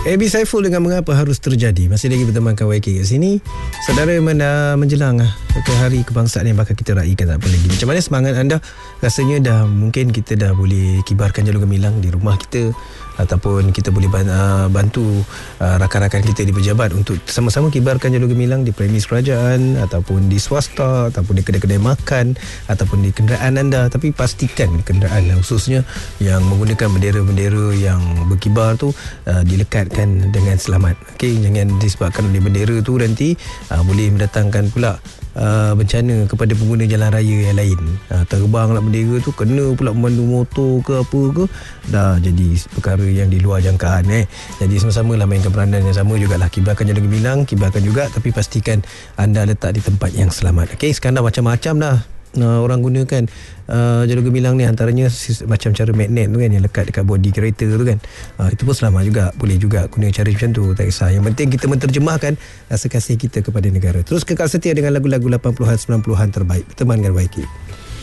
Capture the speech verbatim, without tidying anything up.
Abi Saiful dengan Mengapa Harus Terjadi. Masih lagi bertemankan Y K kat sini. Saudara mana menjelang ke hari kebangsaan yang bakal kita raikan tak apa lagi. Macam mana semangat anda? Rasanya dah mungkin kita dah boleh kibarkan jalur gemilang di rumah kita, ataupun kita boleh bantu rakan-rakan kita di pejabat untuk sama-sama kibarkan jalur gemilang di premis kerajaan, ataupun di swasta, ataupun di kedai-kedai makan, ataupun di kenderaan anda. Tapi pastikan kenderaan khususnya yang menggunakan bendera-bendera yang berkibar tu uh, dilekatkan dengan selamat. Okey, jangan disebabkan oleh bendera tu nanti uh, boleh mendatangkan pula Uh, bencana kepada pengguna jalan raya yang lain. uh, Terbanglah bendera tu, kena pula pemandu motor ke apa ke, dah jadi perkara yang di luar jangkaan eh. Jadi sama-sama lah mainkan peranan yang sama jugalah. Kibarkan jalur gemilang, kibarkan juga, tapi pastikan anda letak di tempat yang selamat. Okey, sekarang dah macam-macam dah Uh, orang gunakan uh, jalur gemilang ni, antaranya macam cara magnet tu kan, yang lekat dekat bodi kereta tu kan. uh, Itu pun selamat juga. Boleh juga guna cara macam tu, tak kisah. Yang penting kita menterjemahkan rasa kasih kita kepada negara. Terus kekal setia dengan lagu-lagu lapan puluhan sembilan puluhan terbaik. Berteman dengan Y K.